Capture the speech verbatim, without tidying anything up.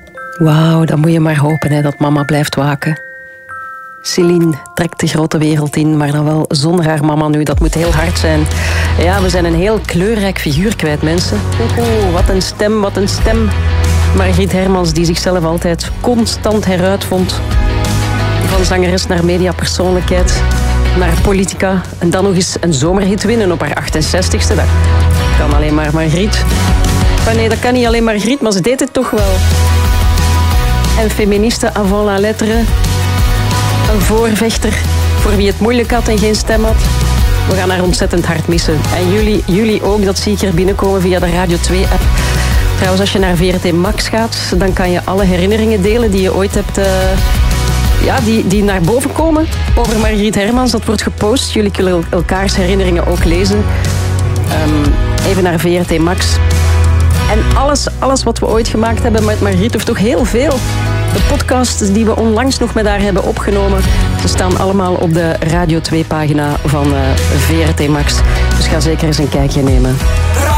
Wauw, dan moet je maar hopen hè, dat mama blijft waken. Céline trekt de grote wereld in, maar dan wel zonder haar mama nu. Dat moet heel hard zijn. Ja, we zijn een heel kleurrijk figuur kwijt, mensen. Oeh, wat een stem, wat een stem. Margriet Hermans, die zichzelf altijd constant heruitvond. Van zangeres naar mediapersoonlijkheid, naar politica. En dan nog eens een zomerhit winnen op haar achtenzestigste. Dat kan alleen maar Margriet. Maar nee, dat kan niet alleen Margriet, maar ze deed het toch wel. En feministe avant la lettre. Een voorvechter voor wie het moeilijk had en geen stem had. We gaan haar ontzettend hard missen. En jullie, jullie ook, dat zie ik er binnenkomen via de Radio twee-app. Trouwens, als je naar V R T Max gaat, dan kan je alle herinneringen delen die je ooit hebt... Uh, ja, die, die naar boven komen over Margriet Hermans. Dat wordt gepost. Jullie kunnen elkaars herinneringen ook lezen. Um, even naar V R T Max. En alles, alles wat we ooit gemaakt hebben met Margriet, of toch heel veel... De podcasts die we onlangs nog met haar hebben opgenomen, ze staan allemaal op de Radio twee-pagina van uh, V R T Max. Dus ga zeker eens een kijkje nemen.